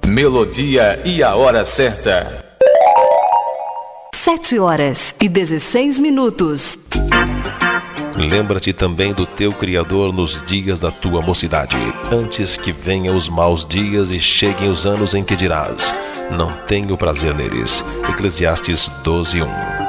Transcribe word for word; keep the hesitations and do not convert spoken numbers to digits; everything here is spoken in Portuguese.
Melodia e a hora certa. Sete horas e dezesseis minutos. Lembra-te também do teu Criador nos dias da tua mocidade, antes que venham os maus dias e cheguem os anos em que dirás: não tenho prazer neles. Eclesiastes doze, um.